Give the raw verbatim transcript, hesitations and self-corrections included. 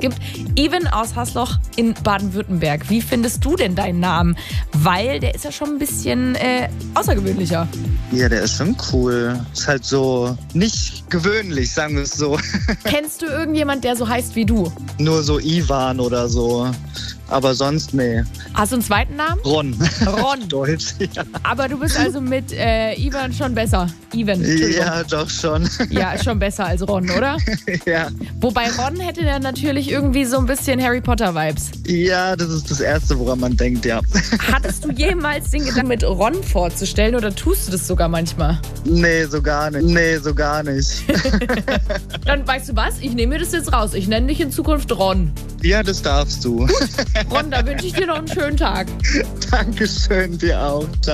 gibt. Even aus Hasloch in Baden-Württemberg. Wie findest du denn deinen Namen? Weil der ist ja schon ein bisschen äh, außergewöhnlicher. Ja, der ist schon cool. Ist halt so nicht gewöhnlich, sagen wir es so. Kennst du irgendjemand, der so heißt wie du? Nur so Ivan oder so. Aber sonst, nee. Hast du einen zweiten Namen? Ron. Ron. Deutsch, ja. Aber du bist also mit äh, Ivan schon besser. Ivan. Ja, doch schon. Ja, ist schon besser als Ron, oder? Ja. Wobei Ron hätte dann natürlich irgendwie so ein bisschen Harry Potter-Vibes. Ja, das ist das Erste, woran man denkt, ja. Hattest du jemals den Gedanken, mit Ron vorzustellen oder tust du das sogar manchmal? Nee, so gar nicht. Nee, so gar nicht. Dann weißt du was? Ich nehme mir das jetzt raus. Ich nenne dich in Zukunft Ron. Ja, das darfst du. Ron, da wünsche ich dir noch einen schönen Tag. Dankeschön, dir auch. Ciao.